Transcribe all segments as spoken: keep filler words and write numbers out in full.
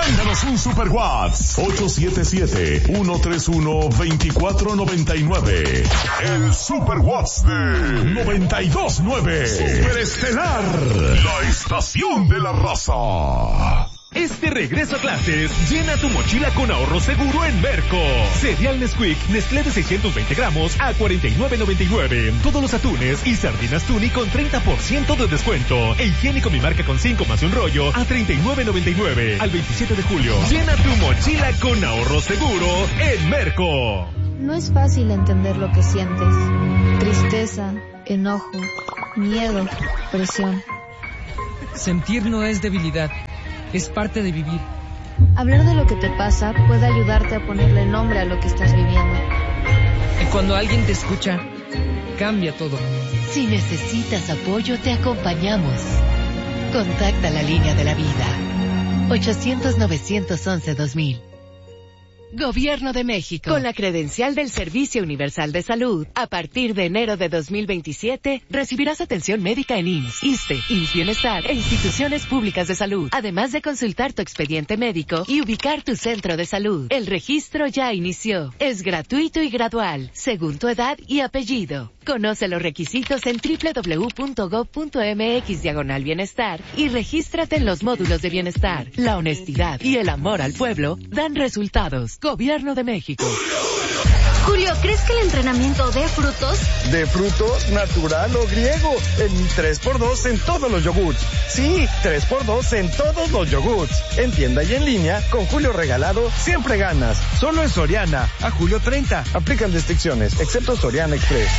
Mándanos un super WhatsApp ocho siete siete, uno tres uno, dos cuatro nueve nueve. El super WhatsApp de noventa y dos nueve. Super Estelar, la estación de la raza. Este regreso a clases, llena tu mochila con ahorro seguro en Merco. Cereal Nesquik, Nestlé de seiscientos veinte gramos a cuarenta y nueve noventa y nueve. Todos los atunes y sardinas Tuni con treinta por ciento de descuento. E higiénico Mi Marca con cinco más un rollo a treinta y nueve noventa y nueve. Al veintisiete de julio. Llena tu mochila con ahorro seguro en Merco. No es fácil entender lo que sientes. Tristeza, enojo, miedo, presión. Sentir no es debilidad. Es parte de vivir. Hablar de lo que te pasa puede ayudarte a ponerle nombre a lo que estás viviendo. Y cuando alguien te escucha, cambia todo. Si necesitas apoyo, te acompañamos. Contacta la línea de la vida. ochocientos, novecientos once, dos mil. Gobierno de México. Con la credencial del Servicio Universal de Salud, a partir de enero de dos mil veintisiete, recibirás atención médica en I M S S, ISSSTE, I M S S Bienestar e instituciones públicas de salud, además de consultar tu expediente médico y ubicar tu centro de salud. El registro ya inició. Es gratuito y gradual, según tu edad y apellido. Conoce los requisitos en doble u doble u doble u punto gob punto eme equis diagonal bienestar y regístrate en los módulos de bienestar. La honestidad y el amor al pueblo dan resultados. Gobierno de México. Julio, ¿crees que el entrenamiento dé frutos? ¿De frutos, natural o griego? En mi tres por dos en todos los yogurts. Sí, tres por dos en todos los yogurts. En tienda y en línea, con Julio regalado, siempre ganas. Solo en Soriana, a julio treinta. Aplican restricciones, excepto Soriana Express.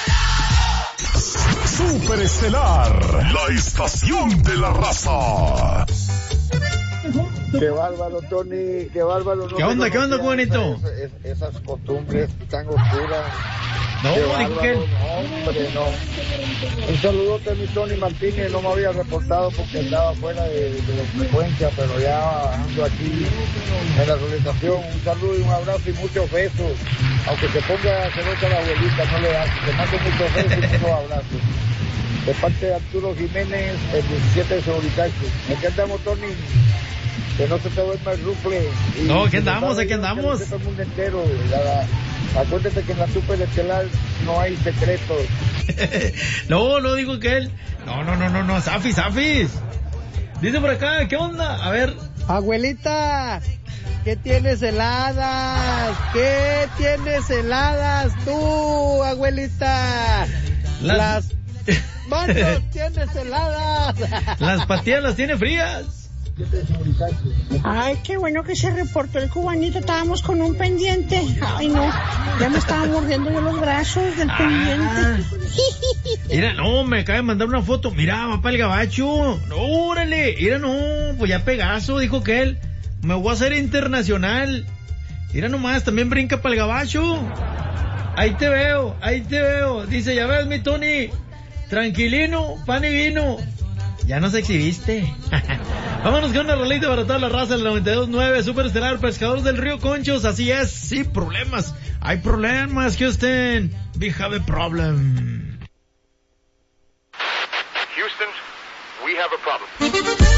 Super Estelar, la estación de la raza. Qué bárbaro, Tony, qué bárbaro. No ¿Qué onda, qué onda, Juanito? Es, es, esas costumbres tan oscuras. No, qué bárbaro, que... no, hombre, no. Un saludote a mi Tony Martínez, no me había reportado porque andaba fuera de, de la frecuencia, pero ya ando aquí en la realización. Un saludo y un abrazo y muchos besos. Aunque se ponga celosa la abuelita, no le hace. Te mando muchos besos y muchos abrazos. De parte de Arturo Jiménez, el diecisiete de Soboricacho. Aquí andamos, Tony. Que no se te duerma el rufle. Y no, aquí andamos, aquí andamos. Que no el mundo entero. La, la, acuérdate que en la Super Estelar no hay secretos. no, no digo que él. No, no, no, no, no, Zafis, Zafis. Dice por acá, ¿qué onda? A ver. Abuelita, ¿qué tienes heladas? ¿Qué tienes heladas tú, abuelita? Las... Las... ¡Manos tienes heladas! Las patillas las tiene frías. Ay, qué bueno que se reportó el cubanito. Estábamos con un pendiente. Ay, no, ya me estaba mordiendo yo los brazos del ah, pendiente. Mira, no, me acaba de mandar una foto. Mira, va para el gabacho. No, órale. Mira, no, pues ya Pegaso, dijo que él. Me voy a hacer internacional. Mira nomás, también brinca para el gabacho. Ahí te veo, ahí te veo. Dice, ya ves, mi Tony. Tranquilino, pan y vino. Ya nos exhibiste. Vámonos con una rolita para toda la raza del noventa y dos nueve Super Estelar, Pescadores del Río Conchos. Así es, sí, problemas. Hay problemas, Houston. We have a problem. Houston, we have a problem.